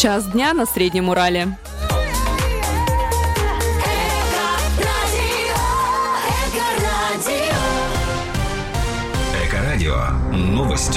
Час дня на Среднем Урале. Эко-радио. Новости.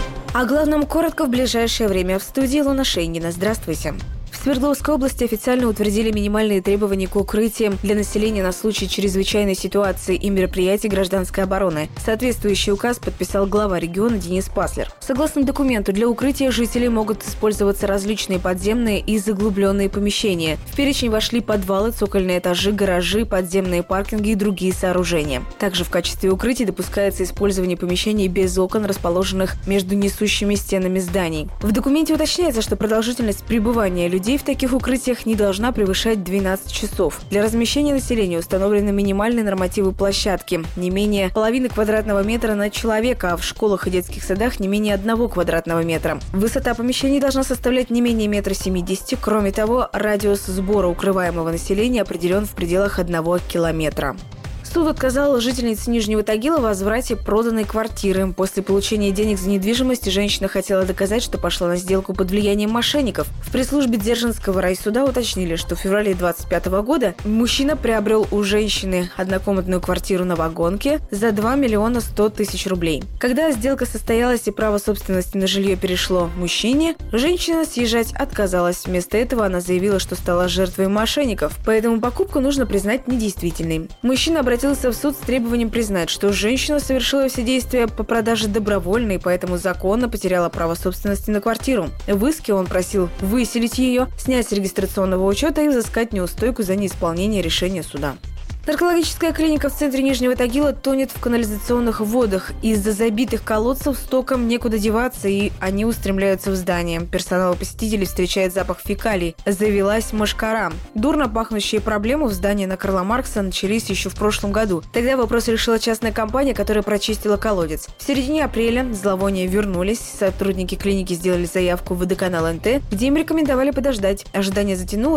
О главном коротко в ближайшее время. В студии Илона Шейнгина. Здравствуйте. В Свердловской области официально утвердили минимальные требования к укрытиям для населения на случай чрезвычайной ситуации и мероприятий гражданской обороны. Соответствующий указ подписал глава региона Денис Паслер. Согласно документу, для укрытия жителей могут использоваться различные подземные и заглубленные помещения. В перечень вошли подвалы, цокольные этажи, гаражи, подземные паркинги и другие сооружения. Также в качестве укрытий допускается использование помещений без окон, расположенных между несущими стенами зданий. В документе уточняется, что продолжительность пребывания людей в таких укрытиях не должна превышать 12 часов. Для размещения населения установлены минимальные нормативы площадки – не менее половины квадратного метра на человека, а в школах и детских садах не менее 1 квадратного метра. Высота помещений должна составлять не менее 1,70 м. Кроме того, радиус сбора укрываемого населения определен в пределах 1 километра. Суд отказал жительнице Нижнего Тагила в возврате проданной квартиры. После получения денег за недвижимость женщина хотела доказать, что пошла на сделку под влиянием мошенников. В пресс-службе Дзержинского райсуда уточнили, что в феврале 2025 года мужчина приобрел у женщины однокомнатную квартиру на Вагонке за 2 миллиона 100 тысяч рублей. Когда сделка состоялась и право собственности на жилье перешло мужчине, женщина съезжать отказалась. Вместо этого она заявила, что стала жертвой мошенников, поэтому покупку нужно признать недействительной. Мужчина обратился в суд с требованием признать, что женщина совершила все действия по продаже добровольно и поэтому законно потеряла право собственности на квартиру. В иске он просил выселить ее, снять с регистрационного учета и взыскать неустойку за неисполнение решения суда. Наркологическая клиника в центре Нижнего Тагила тонет в канализационных водах. Из-за забитых колодцев стокам некуда деваться, и они устремляются в здание. Персонал и посетителей встречает запах фекалий. Завелась мошкара. Дурно пахнущие проблемы в здании на Карла Маркса начались еще в прошлом году. Тогда вопрос решила частная компания, которая прочистила колодец. В середине апреля зловония вернулись. Сотрудники клиники сделали заявку в водоканал НТ, где им рекомендовали подождать. Ожидание затянулось.